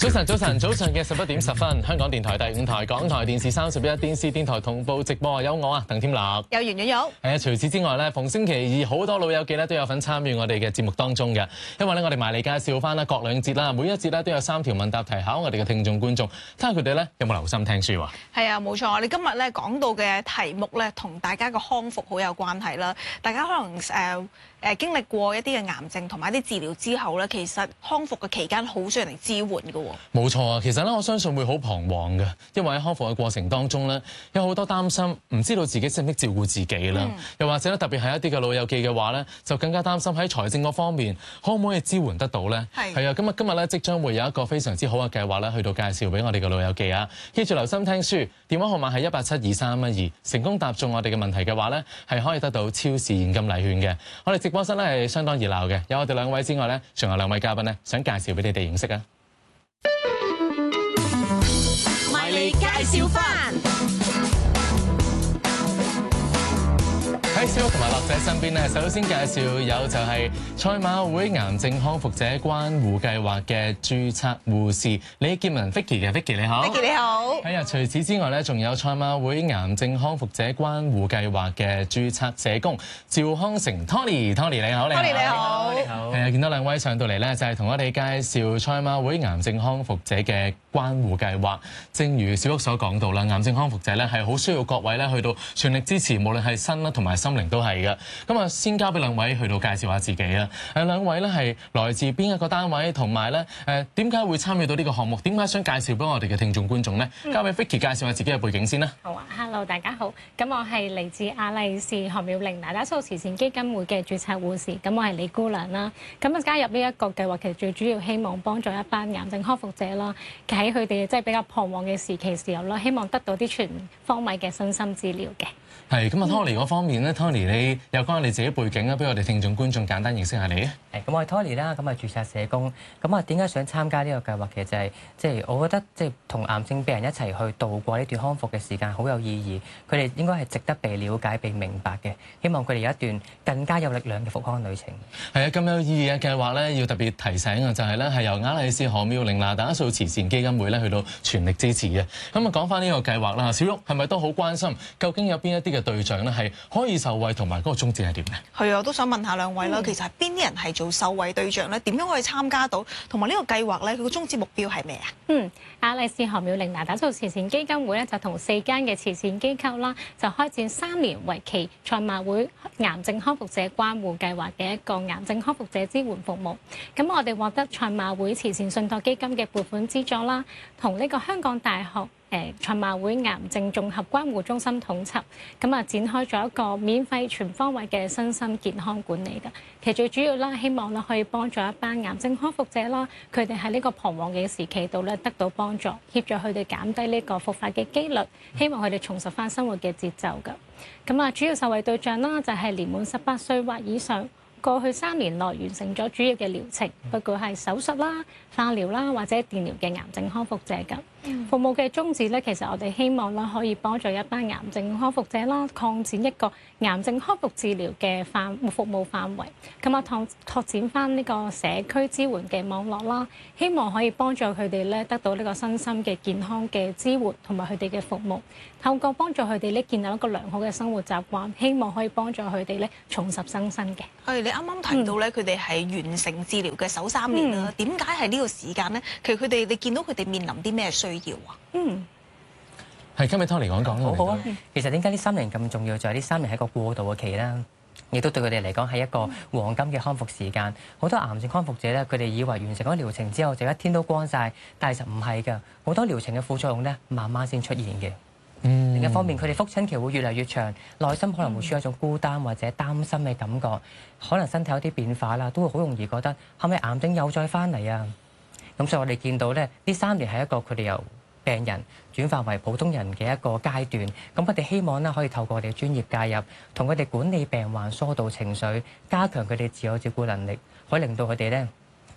早晨嘅11:10，香港電台第5台、港台電視31、電視電台同步直播，有我鄧添樂， 有袁婉玉。 係啊，除此之外咧，逢星期二好多老友記咧都有份參與我哋嘅節目當中嘅，因為咧我哋埋嚟介紹翻啦各兩節啦，每一節咧都有3條問答題考我哋嘅聽眾觀眾，睇下佢哋咧有冇留心聽書喎。 係啊，冇錯，我哋今日咧講到嘅題目咧，同大家嘅康復好有關係啦。大家可能經歷過一啲嘅癌症同埋一啲治療之後咧，其實康復嘅期間好需要人嚟支援嘅喎。 冇錯啊，其實咧我相信會好彷徨嘅，因為喺康復嘅過程當中咧，有好多擔心，唔知道自己識唔識照顧自己啦。又或者咧，特別係一啲嘅老友記嘅話咧，就更加擔心喺財政嗰方面可唔可以支援得到咧？係啊，今日咧即將會有一個非常之好嘅計劃咧，去到介紹俾我哋嘅老友記啊！記住留心聽書，電話號碼係1872312，成功答中我哋嘅問題嘅話咧，係可以得到超市現金禮券嘅。我哋直播室咧係相當熱鬧嘅，有我哋2位之外咧，仲有2位嘉賓咧，想介紹俾你哋認識啊！ 埋嚟介紹返。 喺小玉同埋樂仔身邊咧，首先介紹有就係賽馬會癌症康復者關護計劃嘅註冊護士李建文 Vicky 嘅 Vicky 你好 Vicky 你好。 係啊，除此之外咧，仲有賽馬會癌症康復者關護計劃嘅註冊社工趙康成 Tony 你好 Tony 你好。 係啊，見到2位上到嚟咧，就係同我哋介紹賽馬會癌症康復者嘅關護計劃。正如小玉所講到啦，癌症康復者咧係好需要各位咧去到全力支持，無論係身啦同埋心靈都係嘅。咁啊，先交俾2位去到介紹下自己啊。2位咧係來自邊一個單位，同埋咧點解會參與到呢個項目？點解想介紹俾我哋嘅聽眾觀眾呢？交俾 Vicky 介紹下自己嘅背景先啦。 好啊 ，Hello 大家好。咁我係嚟自亞麗士何妙齡那打素慈善基金會嘅註冊護士。咁我係李姑娘啦。咁啊加入呢一個計劃，其實最主要希望幫助一班癌症康復者啦，喺佢哋即係比較彷徨嘅時候啦，希望得到啲全方位嘅身心治療嘅。 係咁啊，Tony 嗰方面咧，Tony 你又講下你自己背景啊，俾我哋聽眾觀眾簡單認識下你啊。 咁我係 Tony 啦，咁啊註冊社工。咁啊點解想參加呢個計劃？其實就係即係我覺得即係同癌症病人一齊去度過呢段康復嘅時間好有意義。佢哋應該係值得被了解、被明白嘅。希望佢哋有一段更加有力量嘅復康旅程。係啊， 咁有意義嘅計劃咧，要特別提醒啊，就係咧係由亞麗士何妙齡那打素慈善基金會咧去到全力支持嘅。咁啊講翻呢個計劃啦，小玉係咪都好關心？究竟有邊一啲嘅對象咧係可以受惠，同埋嗰個宗旨係點咧？ 係啊，我都想問下2位啦。其實係邊啲人係做受惠對象咧？點樣可以參加到？同埋呢個計劃咧，佢個宗旨目標係咩啊？ 亞麗士何妙齡那打素慈善基金會咧就同4間嘅慈善機構啦，就開展3年為期賽馬會癌症康復者關護計劃嘅一個癌症康復者支援服務。咁我哋獲得賽馬會慈善信託基金嘅撥款資助啦，同呢個香港大學賽馬會癌症綜合關護中心統籌，咁啊展開咗一個免費全方位嘅身心健康管理嘅。其實最主要啦，希望咧可以幫助一班癌症康復者啦，佢哋喺呢個彷徨嘅時期度咧得到幫助，協助佢哋減低呢個復發嘅機率，希望佢哋重拾翻生活嘅節奏㗎。咁啊，主要受惠對象啦就係年滿18歲或以上，過去3年內完成咗主要嘅療程，不過係手術啦、化療啦或者電療嘅癌症康復者㗎。服務嘅宗旨咧，其實我哋希望啦可以幫助一班癌症康復者啦，擴展一個癌症康復治療嘅服務範圍，咁啊拓展翻呢個社區支援嘅網絡啦，希望可以幫助佢哋咧得到呢個身心嘅健康嘅支援同埋佢哋嘅服務，透過幫助佢哋咧建立一個良好嘅生活習慣，希望可以幫助佢哋咧重拾新生嘅。 係你啱啱提到咧，佢哋係完成治療嘅首3年啦。點解係呢個時間咧？其實佢哋你見到佢哋面臨啲咩需要啊？ 係今日 Tony 講講好啊。其實點解呢3年咁重要？就係呢3年係一個過渡嘅期啦，亦都對佢哋嚟講係一個黃金嘅康復時間。好多癌症康復者咧，佢哋以為完成咗療程之後就一天都光晒，但係實唔係㗎。好多療程嘅副作用咧，慢慢先出現嘅。另一方面，佢哋復診期會越嚟越長，內心可能會出現一種孤單或者擔心嘅感覺，可能身體有啲變化啦，都會好容易覺得係咪癌症又再翻嚟啊？咁所以我哋見到咧，呢3年係一個佢哋由病人轉化為普通人嘅一個階段。咁我哋希望咧可以透過我哋嘅專業介入，同佢哋管理病患、疏導情緒，加強佢哋自我照顧能力，可以令到佢哋咧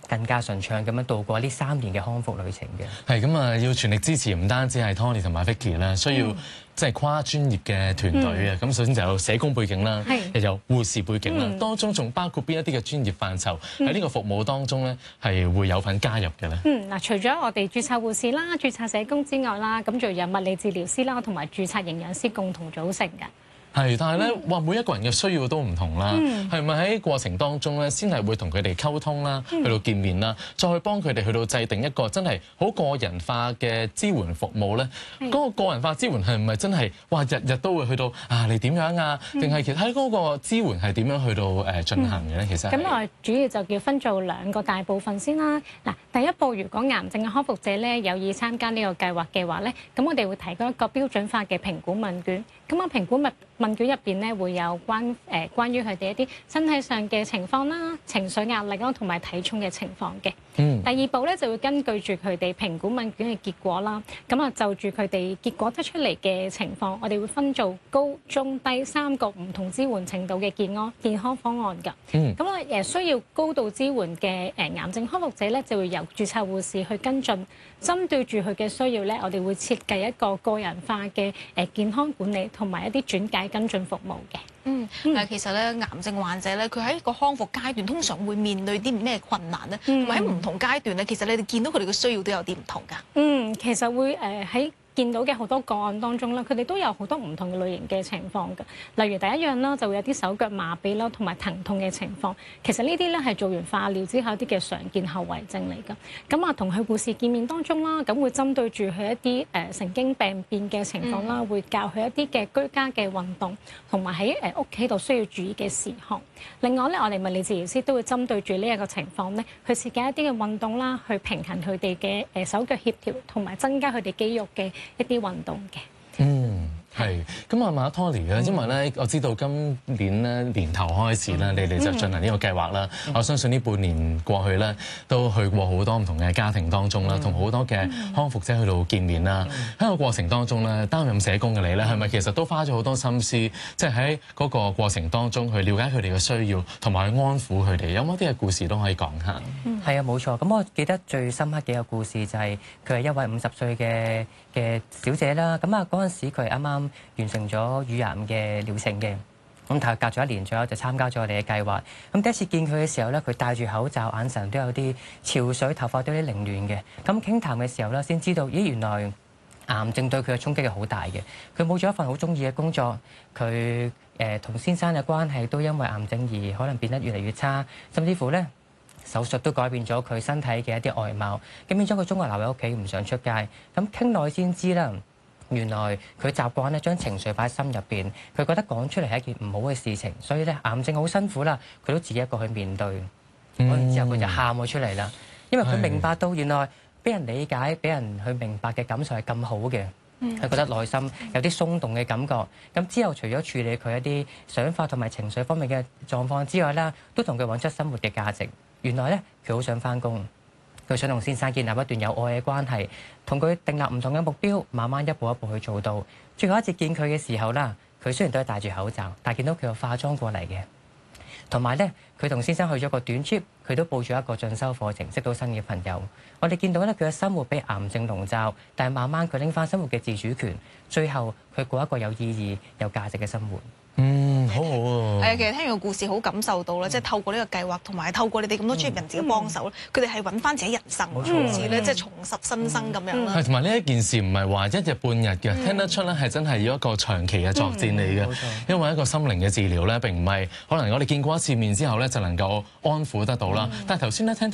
更加順暢咁樣度過呢3年嘅康復旅程嘅。 係咁啊，要全力支持，唔單止係 Tony 同埋 Vicky 啦，需要即係跨專業嘅團隊啊。咁首先就有社工背景啦，又有護士背景啦，當中仲包括邊一啲嘅專業範疇喺呢個服務當中咧，係會有份加入嘅咧？ 嗱，除咗我哋註冊護士啦、註冊社工之外啦，咁仲有物理治療師啦，同埋註冊營養師共同組成㗎。 係，但係咧，話每一個人嘅需要都唔同啦。係咪喺過程當中咧，先係會同佢哋溝通啦，去到見面啦，再去幫佢哋去到制定一個真係好個人化嘅支援服務咧？嗰個個人化支援係唔係真係話日日都會去到啊？你點樣啊？定係其實喺嗰個支援係點樣去到進行嘅咧？其實咁我主要就叫分做2個大部分先啦。嗱，第一步，如果癌症嘅康復者咧有意參加呢個計劃嘅話咧，咁我哋會提供一個標準化嘅評估問卷。咁啊，評估問卷入邊咧會有關於佢哋一啲身體上嘅情況啦、情緒壓力啦同埋體重嘅情況嘅。第二步咧就會根據住佢哋評估問卷嘅結果啦，咁啊就住佢哋結果得出嚟嘅情況，我哋會分做高、中、低3個唔同支援程度嘅健康方案㗎。咁啊需要高度支援嘅癌症康復者咧，就會由註冊護士去跟進，針對住佢嘅需要咧，我哋會設計一個個人化嘅健康管理同埋一啲轉介跟進服務嘅。 其實咧，癌症患者咧，佢喺個康復階段通常會面對啲咩困難咧？同埋喺唔同階段咧，其實你哋見到佢哋嘅需要都有啲唔同㗎。 其實會喺見到嘅好多個案當中啦，佢哋都有好多唔同嘅類型嘅情況㗎。例如第一樣啦，就會有啲手腳麻痹啦，同埋疼痛嘅情況。其實呢啲咧係做完化療之後一啲嘅常見後遺症嚟㗎。咁啊，同佢護士見面當中啦，咁會針對住佢一啲神經病變嘅情況啦，會教佢一啲嘅居家嘅運動，同埋喺屋企度需要注意嘅事項。另外咧，我哋物理治療師都會針對住呢一個情況咧，去設計一啲嘅運動啦，去平衡佢哋嘅手腳協調，同埋增加佢哋肌肉嘅一啲運動嘅。 係，咁啊馬 Tony 咧，因為咧我知道今年咧年頭開始咧，你哋就進行呢個計劃啦。我相信呢半年過去咧，都去過好多唔同嘅家庭當中啦，同好多嘅康復者去到見面啦。喺個過程當中咧，擔任社工嘅你咧，係咪其實都花咗好多心思，即係喺嗰個過程當中去了解佢哋嘅需要，同埋去安撫佢哋？有冇啲嘅故事都可以講下？ 係啊，冇錯。咁我記得最深刻嘅一個故事就係佢係一位50歲嘅小姐啦。咁啊嗰陣時佢係啱啱完成咗乳癌嘅療程嘅，咁但係隔咗1年左右就參加咗我哋嘅計劃。咁第一次見佢嘅時候咧，佢戴住口罩，眼神都有啲憔悴，頭髮都有啲凌亂嘅。咁傾談嘅時候咧，先知道咦原來癌症對佢嘅衝擊係好大嘅。佢冇咗一份好中意嘅工作，佢同先生嘅關係都因為癌症而可能變得越嚟越差，甚至乎咧手術都改變咗佢身體嘅一啲外貌，咁變咗佢終日留喺屋企唔想出街。咁傾耐先知啦。原來佢習慣咧將情緒擺喺心入邊，佢覺得講出嚟係一件唔好嘅事情，所以咧癌症好辛苦啦，佢都自己一個去面對。嗰陣之後佢就喊咗出嚟啦，因為佢明白到原來俾人理解、俾人去明白嘅感受係咁好嘅，佢覺得內心有啲鬆動嘅感覺。咁之後除咗處理佢一啲想法同埋情緒方面嘅狀況之外啦，都同佢揾出生活嘅價值。原來咧佢好想返工。佢想同先生建立一段有愛嘅關係，同佢訂立唔同嘅目標，慢慢一步一步去做到。最後一次見佢嘅時候啦，佢雖然都係戴住口罩，但係見到佢有化妝過嚟嘅。同埋咧，佢同先生去咗個短 trip，佢都報咗一個進修課程，識到新嘅朋友。我哋見到咧，佢嘅生活被癌症籠罩，但係慢慢佢拎翻生活嘅自主權，最後佢過一個有意義、有價值嘅生活。 好好啊！ 其實聽完個故事好感受到啦，即係透過呢個計劃，同埋透過你哋咁多專業人士嘅幫手咧，佢哋係揾翻自己人生，好似咧即係重拾新生咁樣啦。 係同埋呢一件事唔係話一日半日嘅，聽得出咧係真係要一個長期嘅作戰嚟嘅。因為一個心靈嘅治療咧並唔係可能我哋見過一次面之後咧就能夠安撫得到啦。但係頭先咧聽